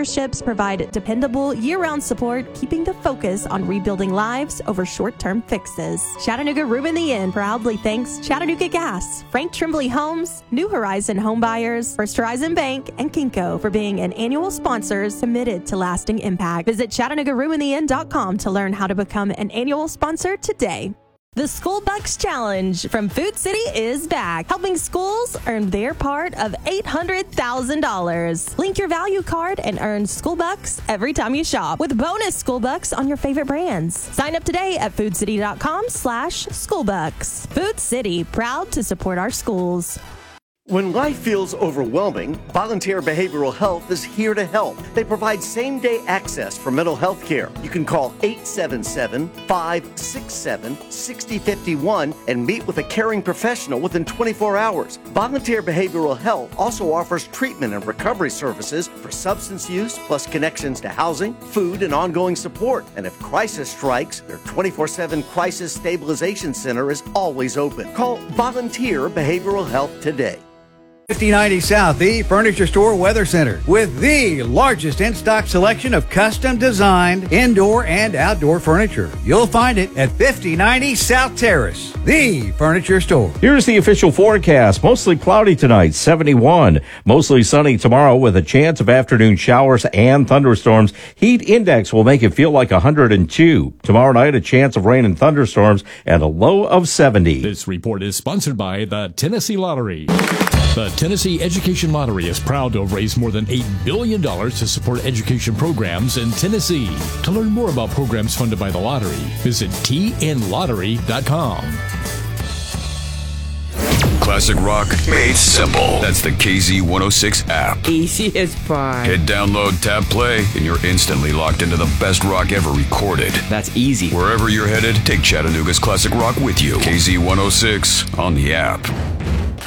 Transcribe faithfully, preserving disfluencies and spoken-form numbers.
sponsorships provide dependable year-round support, keeping the focus on rebuilding lives over short-term fixes. Chattanooga Room the Inn proudly thanks Chattanooga Gas, Frank Tremblay Homes, New Horizon Home Buyers, First Horizon Bank, and Kinko for being an annual sponsors committed to lasting impact. Visit Chattanooga Room the Inn dot com to learn how to become an annual sponsor today. The School Bucks Challenge from Food City is back, helping schools earn their part of eight hundred thousand dollars. Link your value card and earn School Bucks every time you shop with bonus School Bucks on your favorite brands. Sign up today at food city dot com slash school bucks. Food City, proud to support our schools. When life feels overwhelming, Volunteer Behavioral Health is here to help. They provide same-day access for mental health care. You can call eight seven seven, five six seven, six zero five one and meet with a caring professional within twenty-four hours. Volunteer Behavioral Health also offers treatment and recovery services for substance use, plus connections to housing, food, and ongoing support. And if crisis strikes, their twenty-four seven Crisis Stabilization Center is always open. Call Volunteer Behavioral Health today. fifty ninety South, the Furniture Store Weather Center, with the largest in-stock selection of custom-designed indoor and outdoor furniture. You'll find it at fifty ninety South Terrace, the Furniture Store. Here's the official forecast. Mostly cloudy tonight, seventy-one. Mostly sunny tomorrow with a chance of afternoon showers and thunderstorms. Heat index will make it feel like one hundred two. Tomorrow night, a chance of rain and thunderstorms and a low of seventy. This report is sponsored by the Tennessee Lottery. The Tennessee Education Lottery is proud to have raised more than eight billion dollars to support education programs in Tennessee. To learn more about programs funded by the lottery, visit T N lottery dot com. Classic rock made simple. That's the K Z one oh six app. Easy as pie. Hit download, tap play, and you're instantly locked into the best rock ever recorded. That's easy. Wherever you're headed, take Chattanooga's classic rock with you. K Z one oh six on the app.